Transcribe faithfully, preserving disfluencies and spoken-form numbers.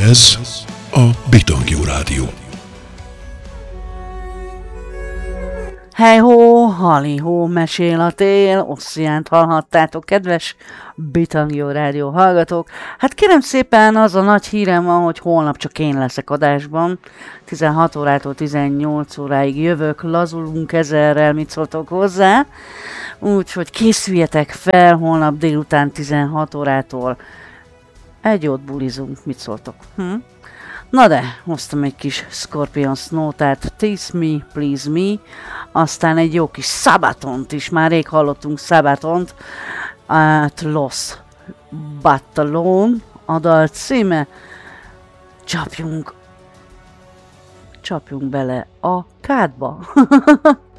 Ez a Bitangjú Rádió. Hej-hó, hali-hó, mesél a tél, Ossziánt hallhattátok, kedves Bitangjú Rádió hallgatók. Hát kérem szépen, az a nagy hírem van, hogy holnap csak én leszek adásban. tizenhat órától tizennyolc óráig jövök, lazulunk ezerrel, mit szóltok hozzá. Úgyhogy készüljetek fel, holnap délután tizenhat órától egy jót bulizunk, mit szóltok? Hm? Na de, hoztam egy kis Scorpions nótát, Tease Me, Please Me, aztán egy jó kis Sabatont is, már rég hallottunk Sabatont, at Los Batalon, a dal címe, csapjunk, csapjunk bele a kádba.